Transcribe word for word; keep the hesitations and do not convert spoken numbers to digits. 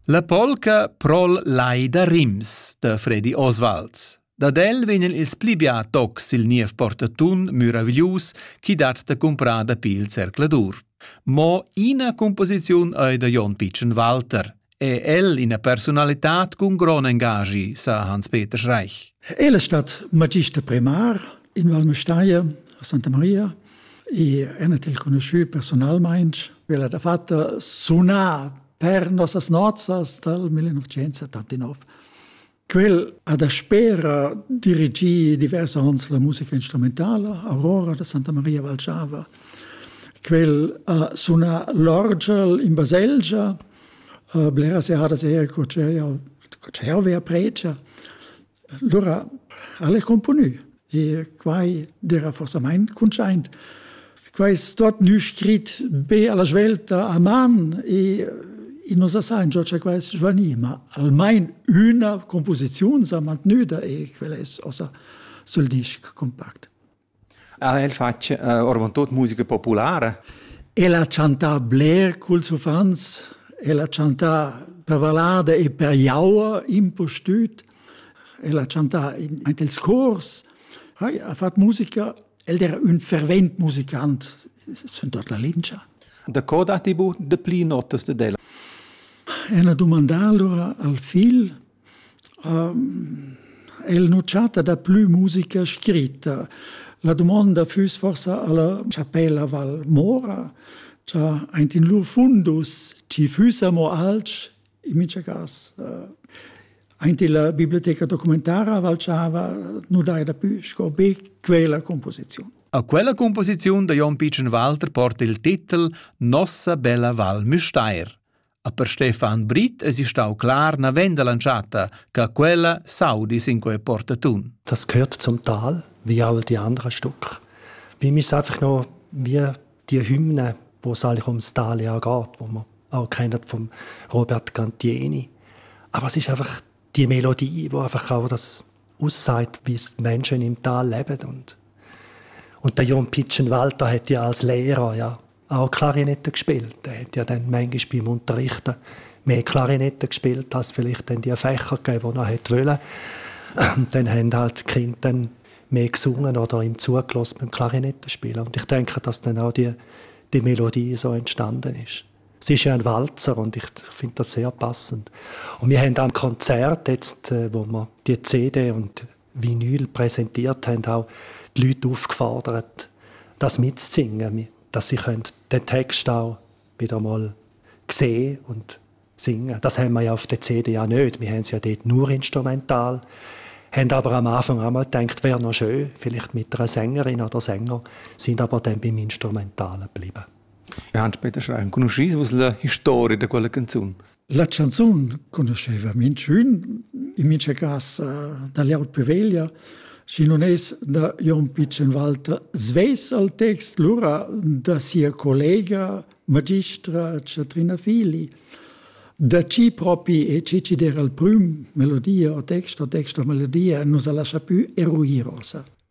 La polca Prol lai da Rims de Freddy Oswald. Da del vegnan ils plibia tocs il niev portatun muraviglius chi dat da comprar da pil cercladur. Mo ina composiziun ei da Jon Pitschen Walter. E el ina personalitat cun gran engagi, sa Hans-Peter Schreich. El è stat magister primar in Val Müstaia, a Santa Maria, e è natil conosciuto personalmente. El ha fatto suonar per nossas nozas dal millenovecentosettantanove. Quel ha da spera dirigì diverse ons la musica strumentale, Aurora da Santa Maria Valciava. Quel ha suonato l'orgel in Baselgia, uh, blera se ha da se cocerva vea precia. Allora, alle componù. E quai dera forse mein conciaint. Quai stot nu scrit be alla svelta a man e in nos assain Giorgia quai svani, ma almain una composizione sa mantenuta e quella è osa sul disc compact. Ah, el face uh, orvantot musica popolare. El ha cantà Blair cul su fans, el ha cantà per Valada e per Jaua impostut, el ha cantà in il scors, ha fatto musica, el era un fervent musicant, sunt tot la lincia. Da coda tibu de pli notas de dela. E una domanda allora al fil, um, el nociata da più musica scritta. La domanda fu forse alla Cappella Val Mora, c'è in lur fundus, ci fusamo alc, in mince cas, uh, in la biblioteca documentara Valciava, nu dai da più scope quella composizione. A quella composizione da Jon Pitschen Walter porta il titolo Nossa Bella Val Müstair. A per Stefan Britt es ist auch klar na venda lanciata che quella saudis in quei portatun. Das gehört zum Tal, wie all die anderen Stücke. Wie mir einfach noch wie die Hymne, wo es eigentlich ums Tal ja geht, wo man auch kennt vom Robert Cantieni. Aber es ist einfach die Melodie, die einfach auch das aussagt, wie die Menschen im Tal leben. Und, und der Jon Pitschen Walter hat ja als Lehrer ja auch Klarinette gespielt. Er hat ja dann manchmal beim Unterrichten mehr Klarinette gespielt, als vielleicht dann die Fächer gegeben, die er wollte. Und dann haben halt die Kinder dann mehr gesungen oder ihm zugelassen beim Klarinettenspielen. Und ich denke, dass dann auch die, die Melodie so entstanden ist. Es ist ja ein Walzer und ich finde das sehr passend. Und wir haben am Konzert, jetzt, wo wir die C D und Vinyl präsentiert haben, auch die Leute aufgefordert, das mitzusingen, dass sie den Text auch wieder mal sehen und singen. Das haben wir ja auf der C D ja nicht. Wir haben es ja dort nur instrumental. Haben aber am Anfang auch mal gedacht, wäre noch schön, vielleicht mit einer Sängerin oder Sänger, sind aber dann beim Instrumentalen geblieben. Hans-Peter Schreich, conosci la storia di quella canzone? La canzone conosceva min schön, in mince cas uh, da Laut Peveglia, si non è da Jon Pitschen Walter sves al text, lura da sia collega, magistra Catrina Fili, da ci propi e ci ci dera il prim melodia o text o text o melodia, non si lascia più eruire.